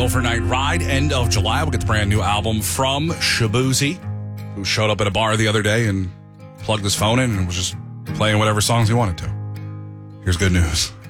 Overnight Ride, end of July. We'll get the brand new album from Shaboozey, who showed up at a bar the other day and plugged his phone in and was just playing whatever songs he wanted to. Here's good news.